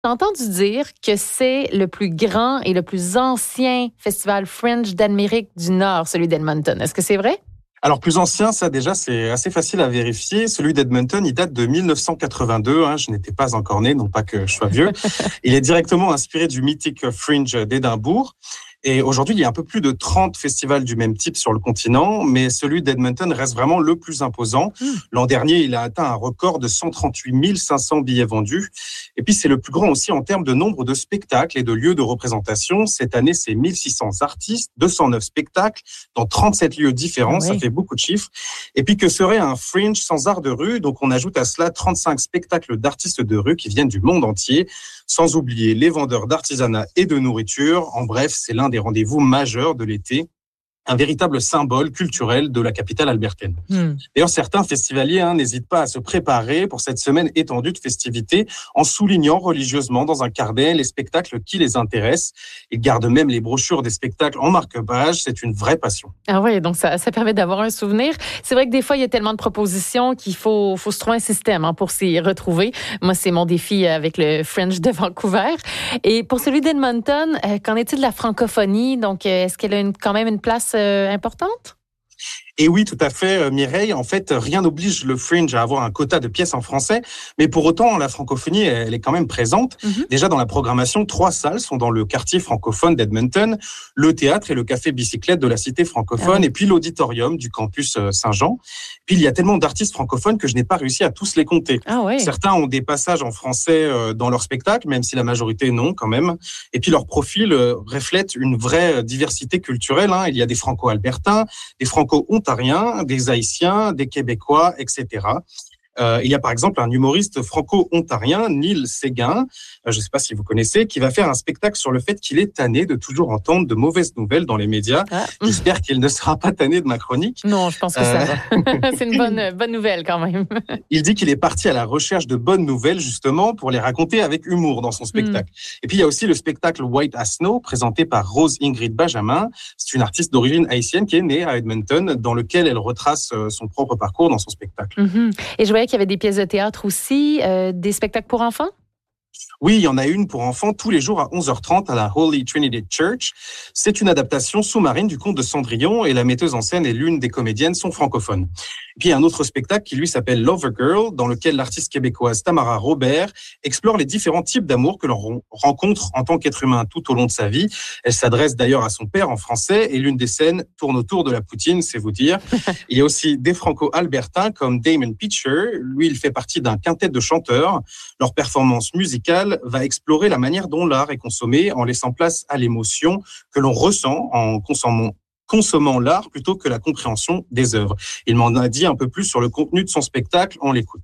J'ai entendu dire que c'est le plus grand et le plus ancien festival Fringe d'Amérique du Nord, celui d'Edmonton. Est-ce que c'est vrai? Alors, plus ancien, ça déjà, c'est assez facile à vérifier. Celui d'Edmonton, il date de 1982. Je n'étais pas encore né, non pas que je sois vieux. Il est directement inspiré du mythique Fringe d'Édimbourg. Et aujourd'hui, il y a un peu plus de 30 festivals du même type sur le continent, mais celui d'Edmonton reste vraiment le plus imposant. L'an dernier, il a atteint un record de 138 500 billets vendus. Et puis, c'est le plus grand aussi en termes de nombre de spectacles et de lieux de représentation. Cette année, c'est 1600 artistes, 209 spectacles dans 37 lieux différents. Oui. Ça fait beaucoup de chiffres. Et puis, que serait un Fringe sans art de rue? Donc, on ajoute à cela 35 spectacles d'artistes de rue qui viennent du monde entier, sans oublier les vendeurs d'artisanat et de nourriture. En bref, c'est l'un des rendez-vous majeurs de l'été, un véritable symbole culturel de la capitale albertaine. D'ailleurs, certains festivaliers n'hésitent pas à se préparer pour cette semaine étendue de festivités en soulignant religieusement dans un carnet les spectacles qui les intéressent. Ils gardent même les brochures des spectacles en marque-page. C'est une vraie passion. Ah oui, donc ça permet d'avoir un souvenir. C'est vrai que des fois, il y a tellement de propositions qu'il faut se trouver un système pour s'y retrouver. Moi, c'est mon défi avec le Fringe de Vancouver. Et pour celui d'Edmonton, qu'en est-il de la francophonie? Donc, est-ce qu'elle a quand même une place importante? Et oui, tout à fait, Mireille. En fait, rien n'oblige le Fringe à avoir un quota de pièces en français, mais pour autant, la francophonie, elle est quand même présente. Déjà, dans la programmation, 3 salles sont dans le quartier francophone d'Edmonton, le théâtre et le café bicyclette de la cité francophone, et puis l'auditorium du campus Saint-Jean. Puis, il y a tellement d'artistes francophones que je n'ai pas réussi à tous les compter. Ah oui. Certains ont des passages en français dans leur spectacle, même si la majorité non, quand même. Et puis, leur profil reflète une vraie diversité culturelle. Il y a des franco-albertains, des franco-ontariens, des haïtiens, des québécois, etc. Il y a par exemple un humoriste franco-ontarien, Neil Séguin, je ne sais pas si vous connaissez, qui va faire un spectacle sur le fait qu'il est tanné de toujours entendre de mauvaises nouvelles dans les médias. J'espère qu'il ne sera pas tanné de ma chronique. Non, je pense que ça va. C'est une bonne nouvelle quand même. Il dit qu'il est parti à la recherche de bonnes nouvelles justement pour les raconter avec humour dans son spectacle. Et puis il y a aussi le spectacle White as Snow présenté par Rose Ingrid Benjamin. C'est une artiste d'origine haïtienne qui est née à Edmonton, dans lequel elle retrace son propre parcours dans son spectacle. Et je voyais qu'il y avait des pièces de théâtre aussi, des spectacles pour enfants? Oui, il y en a une pour enfants tous les jours à 11h30 à la Holy Trinity Church. C'est une adaptation sous-marine du conte de Cendrillon et la metteuse en scène et l'une des comédiennes sont francophones. Et puis il y a un autre spectacle qui lui s'appelle Lover Girl, dans lequel l'artiste québécoise Tamara Robert explore les différents types d'amour que l'on rencontre en tant qu'être humain tout au long de sa vie. Elle s'adresse d'ailleurs à son père en français et l'une des scènes tourne autour de la poutine, c'est vous dire. Il y a aussi des franco-albertains comme Damon Pitcher. Lui, il fait partie d'un quintet de chanteurs. Leur performance musicale va explorer la manière dont l'art est consommé en laissant place à l'émotion que l'on ressent en consommant l'art plutôt que la compréhension des œuvres. Il m'en a dit un peu plus sur le contenu de son spectacle, on l'écoute.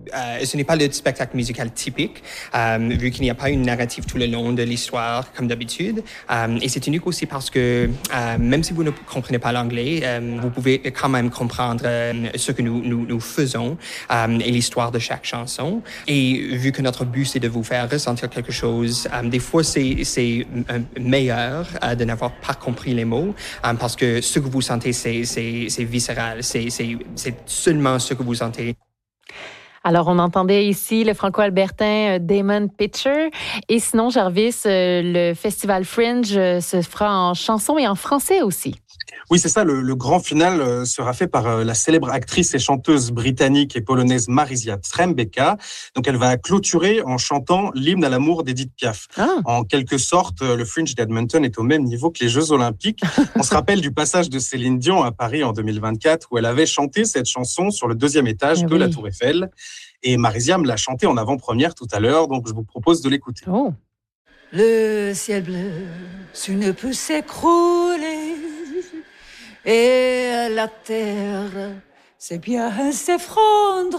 Ce n'est pas le spectacle musical typique, vu qu'il n'y a pas une narrative tout le long de l'histoire comme d'habitude. Et c'est unique aussi parce que même si vous ne comprenez pas l'anglais, vous pouvez quand même comprendre ce que nous faisons et l'histoire de chaque chanson. Et vu que notre but, c'est de vous faire ressentir quelque chose, des fois, c'est meilleur de n'avoir pas compris les mots parce que ce que vous sentez, c'est viscéral. C'est seulement ce que vous sentez. Alors, on entendait ici le franco-albertain Damon Pitcher. Et sinon, Jarvis, le festival Fringe se fera en chanson et en français aussi. Oui, c'est ça. Le grand final sera fait par la célèbre actrice et chanteuse britannique et polonaise Marysia Trembeka. Donc, elle va clôturer en chantant l'hymne à l'amour d'Edith Piaf. En quelque sorte, le Fringe d'Edmonton est au même niveau que les Jeux Olympiques. On se rappelle du passage de Céline Dion à Paris en 2024 où elle avait chanté cette chanson sur le 2e étage de la Tour Eiffel. Et Marysia me l'a chantée en avant-première tout à l'heure, donc je vous propose de l'écouter. Le ciel bleu, tu ne peux s'écrouler. Et la terre, c'est bien s'effondrer.